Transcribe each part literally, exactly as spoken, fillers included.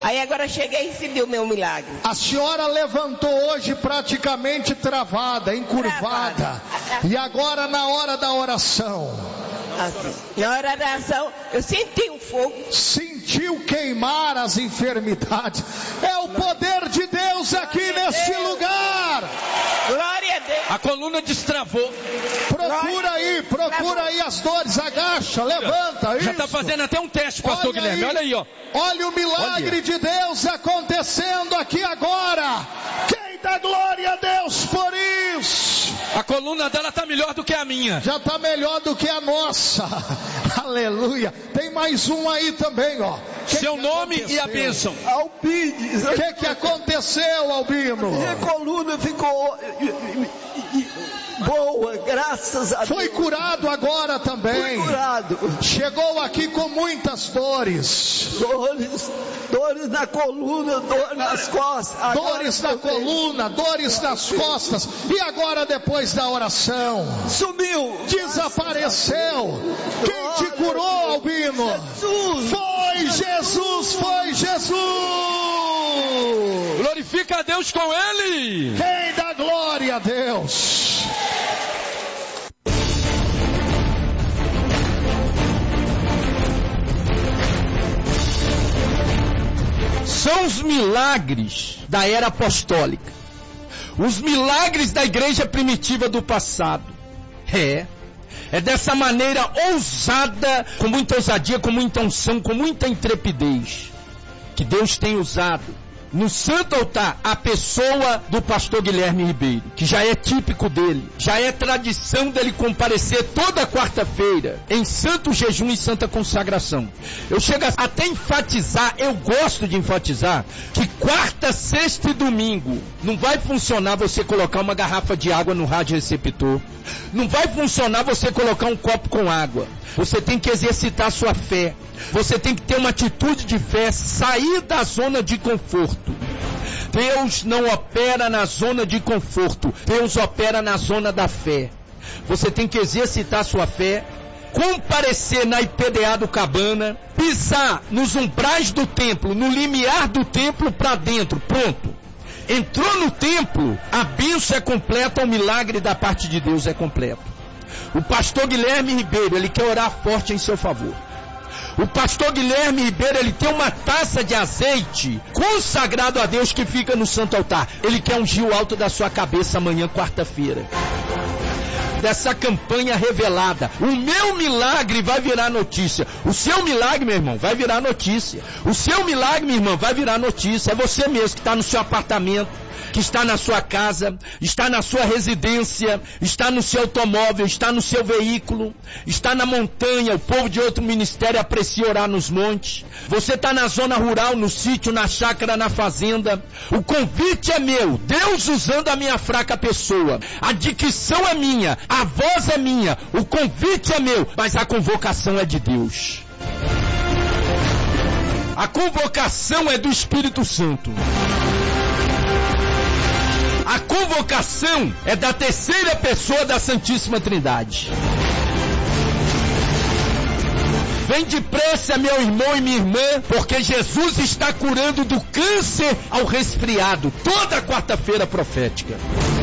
Aí agora cheguei e recebi o meu milagre. A senhora levantou hoje praticamente travada, encurvada. Travada. E agora na hora da oração. Assim, na hora da oração eu senti um fogo. Sentiu queimar as enfermidades. É o poder de Deus aqui Glória neste lugar. Glória a Deus. A coluna destravou. Procura aí, procura aí as dores. Agacha, levanta. Já está fazendo até um teste, pastor olha Guilherme. Aí, olha aí, ó. Olha o milagre olha. de Deus acontecendo aqui agora. Quem dá glória a Deus por isso? A coluna dela está melhor do que a minha. Já está melhor do que a nossa. Aleluia. Tem mais um aí também, ó. Que Seu que nome aconteceu? E a bênção. Albines. O que que aconteceu, Albino? Minha coluna ficou boa, graças a Deus. Foi curado agora também. Foi curado. Chegou aqui com muitas dores. Dores, dores na coluna, dores nas costas. Dores na coluna, dores nas costas. E agora depois da oração? Sumiu. Desapareceu. Quem te curou, Albino? Jesus. Foi Jesus, foi Jesus. Glorifica a Deus com ele. Quem dá glória a Deus? São os milagres da era apostólica. Os milagres da igreja primitiva do passado. É. É dessa maneira ousada, com muita ousadia, com muita unção, com muita intrepidez, que Deus tem usado no santo altar a pessoa do pastor Guilherme Ribeiro, que já é típico dele, já é tradição dele comparecer toda quarta-feira em santo jejum e santa consagração. Eu chego até a enfatizar, eu gosto de enfatizar, que quarta, sexta e domingo não vai funcionar você colocar uma garrafa de água no rádio receptor, não vai funcionar você colocar um copo com água. Você tem que exercitar a sua fé. Você tem que ter uma atitude de fé, sair da zona de conforto. Deus não opera na zona de conforto. Deus opera na zona da fé. Você tem que exercitar a sua fé, comparecer na I P D A do Cabana, pisar nos umbrais do templo, no limiar do templo para dentro, pronto. Entrou no templo, a bênção é completa, o milagre da parte de Deus é completo. O pastor Guilherme Ribeiro, ele quer orar forte em seu favor. O pastor Guilherme Ribeiro, ele tem uma taça de azeite consagrado a Deus que fica no santo altar. Ele quer ungir o alto da sua cabeça amanhã, quarta-feira. Dessa campanha revelada. O meu milagre vai virar notícia. O seu milagre, meu irmão, vai virar notícia. O seu milagre, minha irmã, vai virar notícia. É você mesmo que está no seu apartamento, que está na sua casa, está na sua residência, está no seu automóvel, está no seu veículo, está na montanha. O povo de outro ministério aprecia orar nos montes. Você está na zona rural, no sítio, na chácara, na fazenda. O convite é meu. Deus usando a minha fraca pessoa. A dicção é minha. A voz é minha. O convite é meu. Mas a convocação é de Deus. A convocação é do Espírito Santo. A convocação é da terceira pessoa da Santíssima Trindade. Vem depressa, meu irmão e minha irmã, porque Jesus está curando do câncer ao resfriado, toda quarta-feira profética.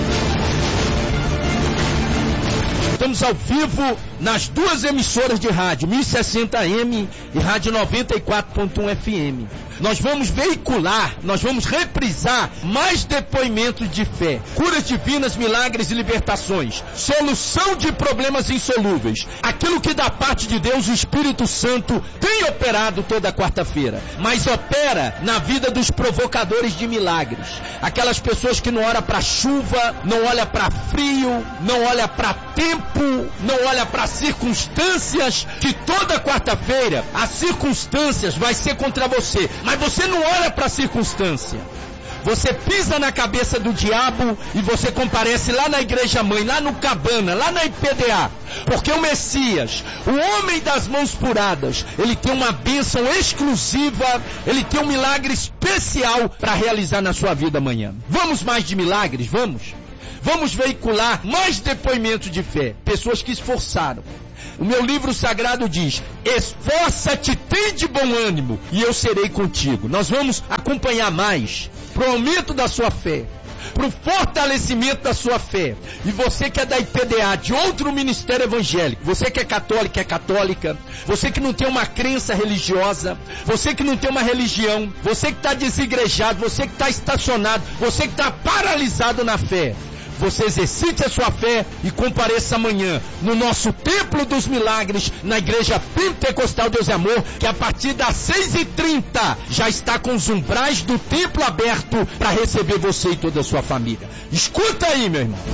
Estamos ao vivo nas duas emissoras de rádio, mil e sessenta A M e Rádio noventa e quatro ponto um F M. Nós vamos veicular, nós vamos reprisar mais depoimentos de fé, curas divinas, milagres e libertações, solução de problemas insolúveis, aquilo que da parte de Deus o Espírito Santo tem operado toda quarta-feira, mas opera na vida dos provocadores de milagres, aquelas pessoas que não olham para chuva, não olham para frio, não olham para tempo, não olham para circunstâncias, que toda quarta-feira as circunstâncias vai ser contra você. Mas você não olha para a circunstância. Você pisa na cabeça do diabo e você comparece lá na igreja mãe, lá no Cabana, lá na I P D A. Porque o Messias, o homem das mãos puradas, ele tem uma bênção exclusiva, ele tem um milagre especial para realizar na sua vida amanhã. Vamos mais de milagres? Vamos? Vamos veicular mais depoimentos de fé. Pessoas que esforçaram. O meu livro sagrado diz: esforça-te, tem de bom ânimo, e eu serei contigo. Nós vamos acompanhar mais para o aumento da sua fé, para o fortalecimento da sua fé. E você que é da I P D A, de outro ministério evangélico, você que é católico, é católica, você que não tem uma crença religiosa, você que não tem uma religião, você que está desigrejado, você que está estacionado, você que está paralisado na fé, você exercite a sua fé e compareça amanhã no nosso Templo dos Milagres, na Igreja Pentecostal Deus é Amor, que a partir das seis e trinta já está com os umbrais do templo aberto para receber você e toda a sua família. Escuta aí, meu irmão.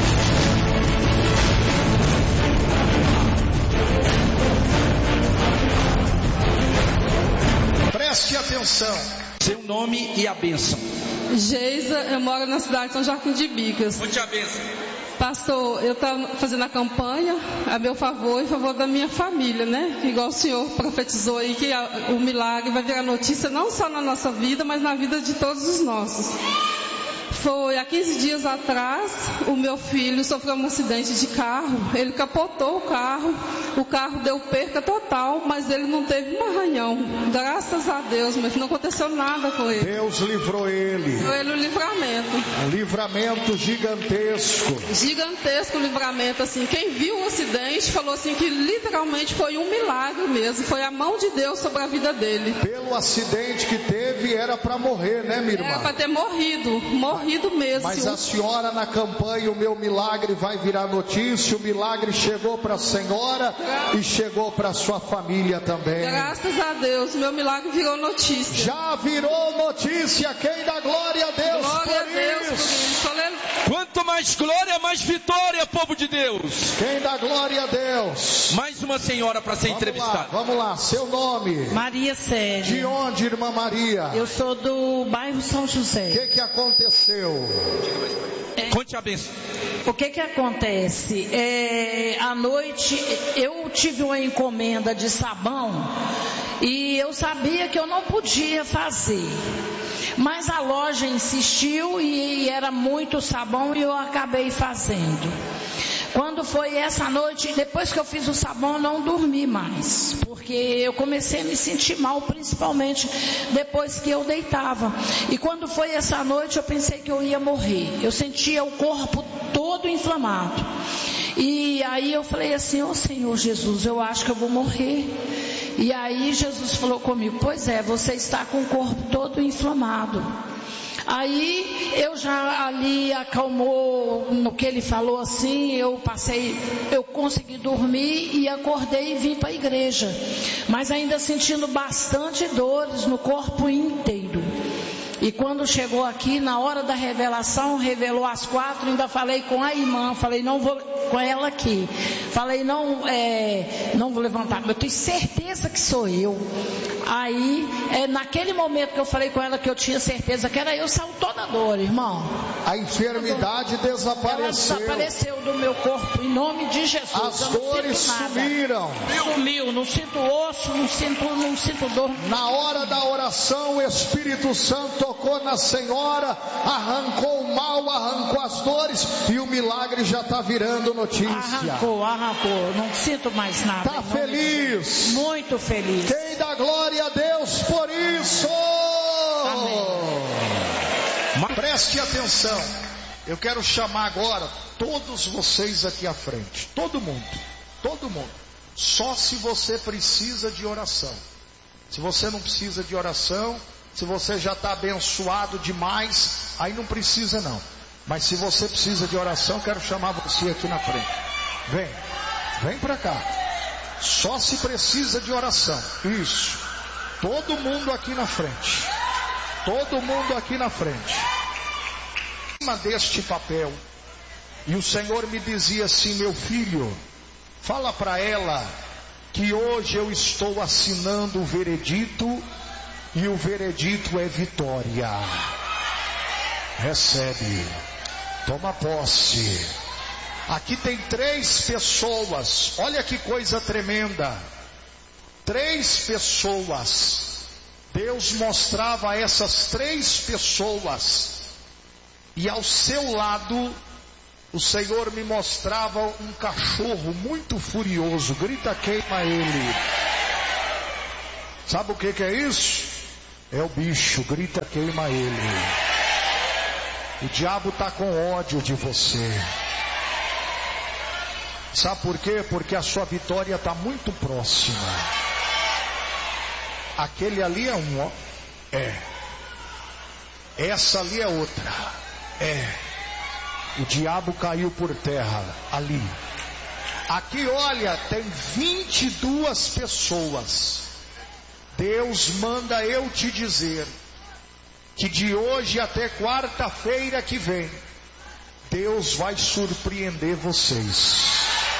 Preste atenção. Seu nome e a bênção. Geisa, eu moro na cidade de São Joaquim de Bicas. Onde a bênção? Pastor, eu estou fazendo a campanha a meu favor e a favor da minha família, né? Igual o senhor profetizou aí que a, o milagre vai virar notícia não só na nossa vida, mas na vida de todos os nossos. Foi há quinze dias atrás, o meu filho sofreu um acidente de carro, ele capotou o carro, o carro deu perca total, mas ele não teve um arranhão. Graças a Deus, meu filho, não aconteceu nada com ele. Deus livrou ele. Livrou ele o livramento. Um livramento gigantesco. Gigantesco livramento, assim. Quem viu o acidente falou assim que literalmente foi um milagre mesmo, foi a mão de Deus sobre a vida dele. Pelo acidente que teve, era para morrer, né, minha irmã? Era para ter morrido, morrido. Mesmo. Mas a senhora na campanha, o meu milagre vai virar notícia. O milagre chegou para a senhora e chegou para a sua família também. Graças a Deus, meu milagre virou notícia. Já virou notícia. Quem dá glória a Deus glória por a Deus isso? Por isso. Quanto mais glória, mais vitória, povo de Deus. Quem dá glória a Deus? Mais uma senhora para ser vamos entrevistada. Lá, vamos lá, seu nome? Maria Sérgio. De onde, irmã Maria? Eu sou do bairro São José. O que que aconteceu? É, Conte a bênção. O que que acontece? É, à noite eu tive uma encomenda de sabão e eu sabia que eu não podia fazer. Mas a loja insistiu e era muito sabão e eu acabei fazendo. Quando foi essa noite, depois que eu fiz o sabão, eu não dormi mais, porque eu comecei a me sentir mal, principalmente depois que eu deitava. E quando foi essa noite, eu pensei que eu ia morrer. Eu sentia o corpo todo inflamado. E aí eu falei assim: ô Senhor Jesus, eu acho que eu vou morrer. E aí Jesus falou comigo: pois é, você está com o corpo todo inflamado. Aí eu já ali acalmou no que ele falou assim, eu passei, eu consegui dormir e acordei e vim para a igreja, mas ainda sentindo bastante dores no corpo inteiro. E quando chegou aqui, na hora da revelação, revelou às quatro, ainda falei com a irmã, falei, não vou, com ela aqui, falei, não, é, não vou levantar, eu tenho certeza que sou eu. Aí, é, naquele momento que eu falei com ela que eu tinha certeza que era eu, saiu toda a dor, irmão. A enfermidade desapareceu. Ela desapareceu do meu corpo, em nome de Jesus. As dores sumiram. Sumiu, não sinto osso, não sinto, não sinto dor. Na hora da oração, o Espírito Santo tocou na senhora, arrancou o mal, arrancou as dores e o milagre já está virando notícia. Arrancou, arrancou, não sinto mais nada. Está feliz? Muito feliz. Quem dá glória a Deus por isso? Amém. Preste atenção, eu quero chamar agora todos vocês aqui à frente, todo mundo, todo mundo, só se você precisa de oração. Se você não precisa de oração, se você já está abençoado demais, aí não precisa não. Mas se você precisa de oração, quero chamar você aqui na frente. Vem, vem para cá. Só se precisa de oração. Isso. Todo mundo aqui na frente. Todo mundo aqui na frente. Em cima deste papel. E o Senhor me dizia assim: meu filho, fala para ela que hoje eu estou assinando o veredito. E o veredito é vitória. Recebe. Toma posse. Aqui tem três pessoas. Olha que coisa tremenda. Três pessoas. Deus mostrava a essas três pessoas. E ao seu lado o Senhor me mostrava um cachorro muito furioso. Grita, queima ele. Sabe o que que é isso? É o bicho. Grita, queima ele. O diabo está com ódio de você. Sabe por quê? Porque a sua vitória está muito próxima. Aquele ali é um, ó. É. Essa ali é outra. É. O diabo caiu por terra ali. Aqui, olha, tem vinte e duas pessoas. Deus manda eu te dizer que de hoje até quarta-feira que vem, Deus vai surpreender vocês.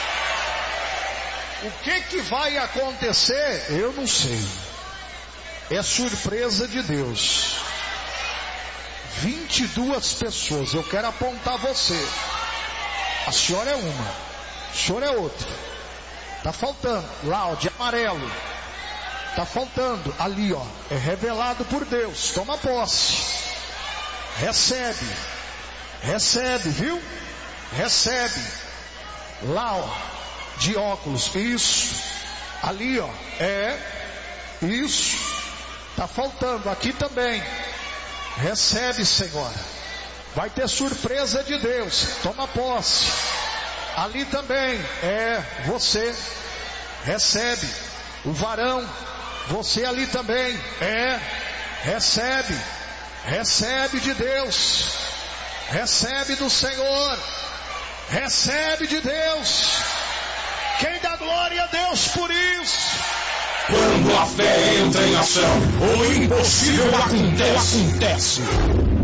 O que que vai acontecer? Eu não sei. É surpresa de Deus. vinte e duas pessoas. Eu quero apontar você. A senhora é uma, o senhor é outra. Está faltando. Lá, ó, de amarelo. Está faltando. Ali, ó. É revelado por Deus. Toma posse. Recebe. Recebe, viu? Recebe. Lá, ó. De óculos. Isso. Ali, ó. É. Isso. Está faltando. Aqui também. Recebe, Senhora. Vai ter surpresa de Deus. Toma posse. Ali também. É. Você. Recebe. O varão. Você ali também. É. Recebe. Recebe de Deus. Recebe do Senhor. Recebe de Deus. Quem dá glória a Deus por isso? Quando a fé entra em ação, o impossível acontece. acontece.